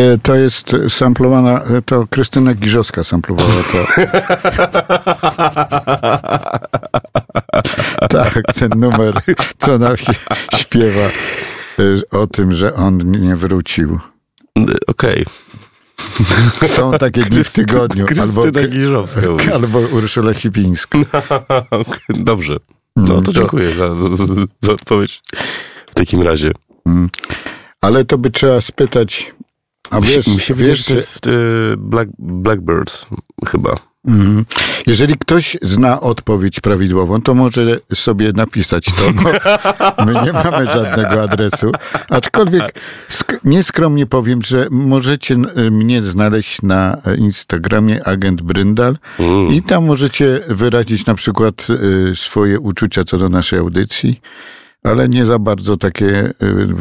To jest samplowana, to Krystyna Giżowska samplowała to. Tak, ten numer, co ona śpiewa o tym, że on nie wrócił. Okej. Są takie dni w tygodniu. Krystyna Giżowska. Albo Urszula Sipińska. Dobrze. No to dziękuję za odpowiedź w takim razie. Ale to by trzeba spytać... A wiesz, mi się wydaje, że to jest Blackbirds chyba. Jeżeli ktoś zna odpowiedź prawidłową, to może sobie napisać to, bo my nie mamy żadnego adresu. Aczkolwiek nieskromnie powiem, że możecie mnie znaleźć na Instagramie Agent Bryndal i tam możecie wyrazić na przykład swoje uczucia co do naszej audycji, ale nie za bardzo takie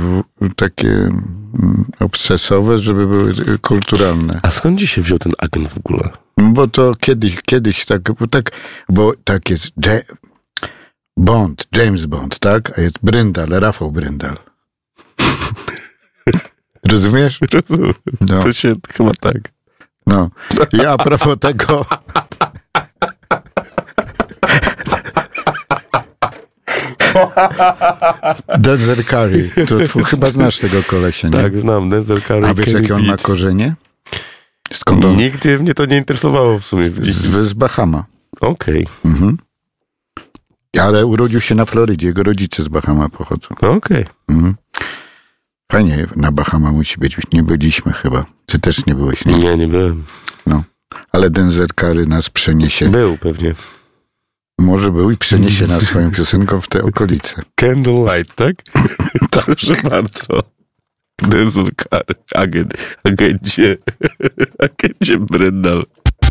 obsesowe, żeby były kulturalne. A skąd ci się wziął ten agent w ogóle? Bo to kiedyś bo tak jest James Bond, tak? A jest Bryndal, Rafał Bryndal. Rozumiesz? Rozumiem. No. To się chyba tak. No. I a propos tego... Denzel Curry. To chyba znasz tego kolesia, nie? Tak, znam. Denzel Curry. A wiesz, jakie on ma korzenie? Skąd on? Nigdy mnie to nie interesowało w sumie. Z Bahama. Okej. Mhm. Ale urodził się na Florydzie. Jego rodzice z Bahama pochodzą. Okej. Mhm. Fajnie, na Bahama musi być. Nie byliśmy chyba. Ty też nie byłeś, nie? Nie byłem. No. Ale Denzel Curry nas przeniesie. Był pewnie. Może był i przeniesie nas swoją piosenką w te okolice. Candlelight, tak? Proszę bardzo. Denzel Curry. Agencie Bryndal.